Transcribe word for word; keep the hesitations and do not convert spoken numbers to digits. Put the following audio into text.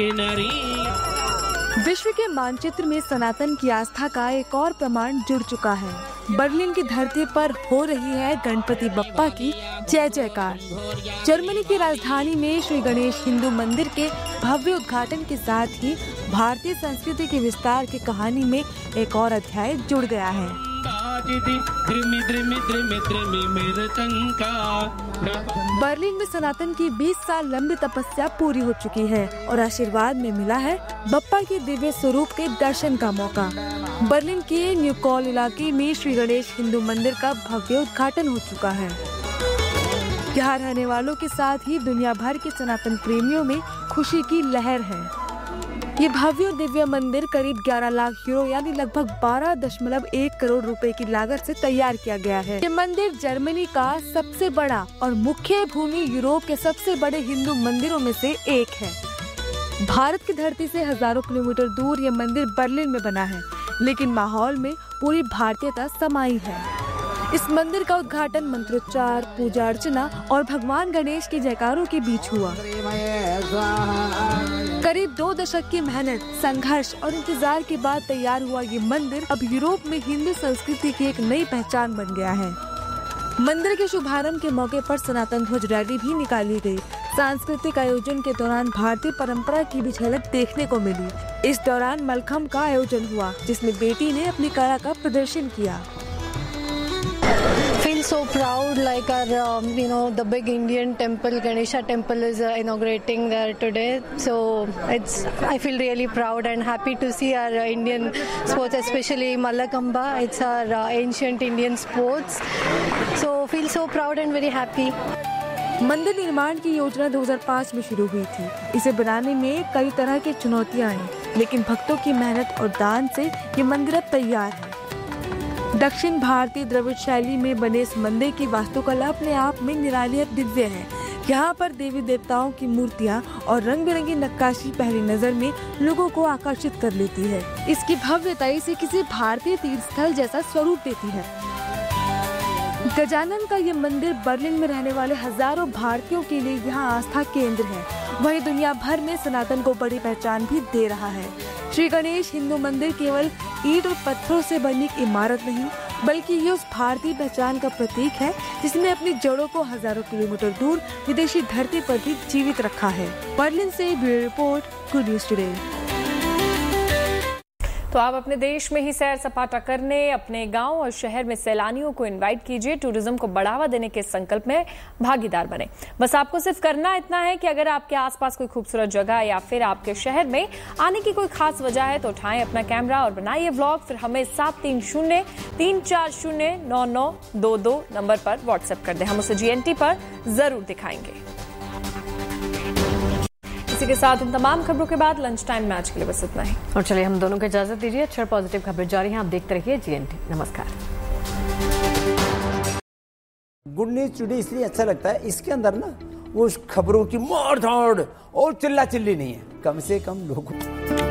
विश्व के मानचित्र में सनातन की आस्था का एक और प्रमाण जुड़ चुका है। बर्लिन की धरती पर हो रही है गणपति बप्पा की जय जयकार। जर्मनी की राजधानी में श्री गणेश हिंदू मंदिर के भव्य उद्घाटन के साथ ही भारतीय संस्कृति के विस्तार की कहानी में एक और अध्याय जुड़ गया है। बर्लिन में सनातन की बीस साल लंबी तपस्या पूरी हो चुकी है और आशीर्वाद में मिला है बप्पा के दिव्य स्वरूप के दर्शन का मौका। बर्लिन के न्यूकॉल इलाके में श्री गणेश हिंदू मंदिर का भव्य उद्घाटन हो चुका है। यहाँ रहने वालों के साथ ही दुनिया भर के सनातन प्रेमियों में खुशी की लहर है। ये भव्य और दिव्य मंदिर करीब ग्यारह लाख यूरो यानी लगभग बारह दशमलव एक करोड़ रुपए की लागत से तैयार किया गया है। ये मंदिर जर्मनी का सबसे बड़ा और मुख्य भूमि यूरोप के सबसे बड़े हिंदू मंदिरों में से एक है। भारत की धरती से हजारों किलोमीटर दूर ये मंदिर बर्लिन में बना है, लेकिन माहौल में पूरी भारतीयता समाई है। इस मंदिर का उद्घाटन मंत्रोच्चार, पूजा अर्चना और भगवान गणेश के जयकारों के बीच हुआ। करीब दो दशक की मेहनत, संघर्ष और इंतजार के बाद तैयार हुआ ये मंदिर अब यूरोप में हिंदू संस्कृति की एक नई पहचान बन गया है। मंदिर के शुभारंभ के मौके पर सनातन ध्वज रैली भी निकाली गई। सांस्कृतिक आयोजन के दौरान भारतीय परंपरा की भी झलक देखने को मिली। इस दौरान मलखम्ब का आयोजन हुआ, जिसमें बेटी ने अपनी कला का प्रदर्शन किया। Feel so proud, like our um, you know the big Indian temple, Ganesha temple is uh, inaugurating there today. So it's I feel really proud and happy to see our uh, Indian sports, especially Mallakamba. It's our uh, ancient Indian sports. So feel so proud and very happy. मंदिर निर्माण की योजना दो हज़ार पाँच में शुरू हुई थी। इसे बनाने में कई तरह की चुनौतियां आई, लेकिन भक्तों की मेहनत और दान से ये मंदिर अब तैयार है। दक्षिण भारतीय द्रविड़ शैली में बने इस मंदिर की वास्तुकला अपने आप में निराली और दिव्य है। यहाँ पर देवी देवताओं की मूर्तियाँ और रंग बिरंगी नक्काशी पहली नजर में लोगों को आकर्षित कर लेती है। इसकी भव्यता इसे किसी भारतीय तीर्थ स्थल जैसा स्वरूप देती है। गजानन का ये मंदिर बर्लिन में रहने वाले हजारों भारतीयों के लिए यहाँ आस्था केंद्र है। वहीं दुनिया भर में सनातन को बड़ी पहचान भी दे रहा है। श्री गणेश हिंदू मंदिर केवल ईंट और पत्थरों से बनी एक इमारत नहीं, बल्कि ये उस भारतीय पहचान का प्रतीक है जिसने अपनी जड़ों को हजारों किलोमीटर दूर विदेशी धरती पर भी जीवित रखा है। बर्लिन से bureau report, good news today. तो आप अपने देश में ही सैर सपाटा करने, अपने गांव और शहर में सैलानियों को इनवाइट कीजिए। टूरिज्म को बढ़ावा देने के संकल्प में भागीदार बने। बस आपको सिर्फ करना इतना है कि अगर आपके आसपास कोई खूबसूरत जगह या फिर आपके शहर में आने की कोई खास वजह है तो उठाएं अपना कैमरा और बनाइए व्लॉग। फिर हमें सात तीन शून्य तीन चार शून्य नौ नौ दो दो नंबर पर व्हाट्सएप कर दें। हम उसे जीएनटी पर जरूर दिखाएंगे। इसी के साथ इन तमाम खबरों के बाद लंच टाइम मैच के लिए बस इतना ही। और चलिए हम दोनों को इजाजत दीजिए। अच्छी पॉजिटिव खबरें जारी हैं, आप देखते रहिए जीएनटी। नमस्कार। गुड न्यूज टुडे इसलिए अच्छा लगता है, इसके अंदर ना वो खबरों की मार धाड़ और चिल्ला चिल्ली नहीं है, कम से कम लोगों